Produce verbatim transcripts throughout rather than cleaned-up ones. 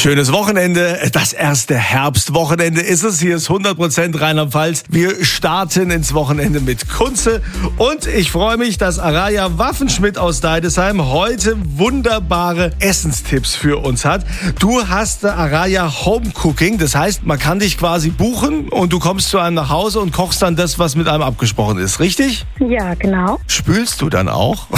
Schönes Wochenende. Das erste Herbstwochenende ist es. Hier ist hundert Prozent Rheinland-Pfalz. Wir starten ins Wochenende mit Kunze. Und ich freue mich, dass Araya Waffenschmidt aus Deidesheim heute wunderbare Essenstipps für uns hat. Du hast Araya Home Cooking. Das heißt, man kann dich quasi buchen und du kommst zu einem nach Hause und kochst dann das, was mit einem abgesprochen ist. Richtig? Ja, genau. Spülst du dann auch?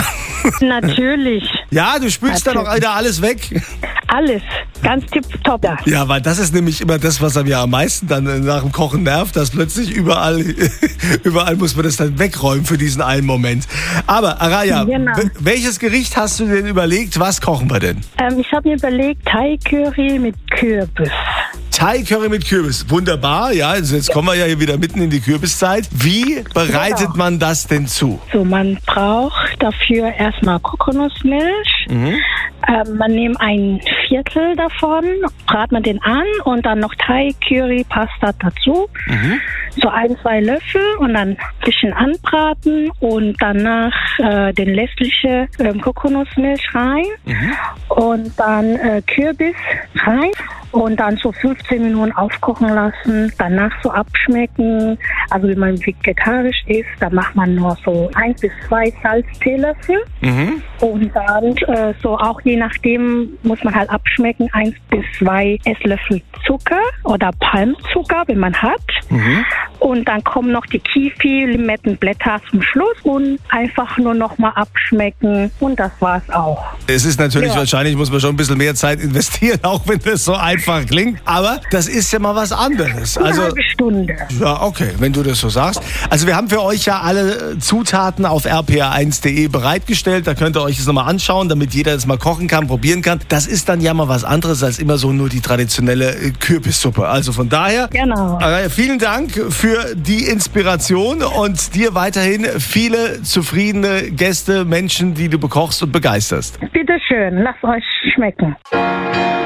Natürlich. Ja, du spülst dann auch wieder alles weg? Alles. Ganz tipptopp. Ja. Ja, weil das ist nämlich immer das, was einem ja am meisten dann nach dem Kochen nervt, dass plötzlich überall, überall muss man das dann wegräumen für diesen einen Moment. Aber Araya, Genau. w- welches Gericht hast du denn überlegt? Was kochen wir denn? Ähm, ich habe mir überlegt, Thai-Curry mit Kürbis. Thai-Curry mit Kürbis. Wunderbar, ja. Also jetzt kommen wir ja hier wieder mitten in die Kürbiszeit. Wie bereitet Genau. man das denn zu? So, man braucht dafür erstmal Kokosnussmilch. Mhm. Ähm, man nimmt ein Viertel davon, brät man den an und dann noch Thai-Curry-Pasta dazu. Mhm. So ein, zwei Löffel und dann ein bisschen anbraten und danach äh, den restlichen ähm, Kokosnussmilch rein Mhm. und dann äh, Kürbis rein und dann so fünfzehn Minuten aufkochen lassen, danach so abschmecken. Also wenn man vegetarisch ist, dann macht man nur so ein bis zwei Salzteelöffel Mhm. und dann äh, so auch je nachdem muss man halt abschmecken, eins bis zwei Esslöffel Zucker oder Palmzucker, wenn man hat. Mhm. Und dann kommen noch die Kiwi-Limettenblätter zum Schluss und einfach nur noch mal abschmecken und das war's auch. Es ist natürlich, Ja. wahrscheinlich muss man schon ein bisschen mehr Zeit investieren, auch wenn das so einfach klingt. Aber das ist ja mal was anderes. Eine Also, halbe Stunde. ja, okay, wenn du das so sagst. Also wir haben für euch ja alle Zutaten auf r p r eins punkt d e bereitgestellt. Da könnt ihr euch das nochmal anschauen, damit jeder das mal kochen kann, probieren kann. Das ist dann ja mal was anderes als immer so nur die traditionelle äh, Kürbissuppe. Also von daher, Genau. Araya, vielen Dank für die Inspiration und dir weiterhin viele zufriedene Gäste, Menschen, die du bekochst und begeisterst. Bitte schön, lasst euch schmecken.